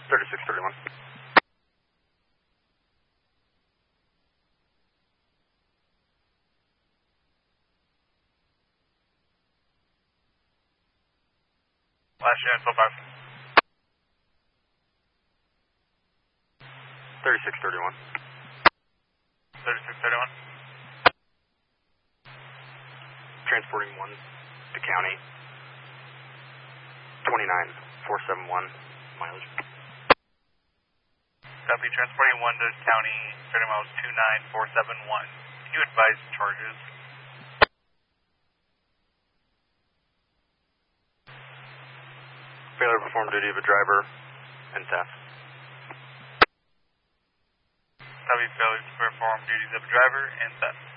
3631. Last unit, so 5. 3631. 3631. Transporting 1 to county. 29471 mileage. Copy, transporting 1 to county, starting miles 29471. Can you advise charges? Failure to perform duty of a driver and theft. Copy, failure to perform duties of a driver and theft.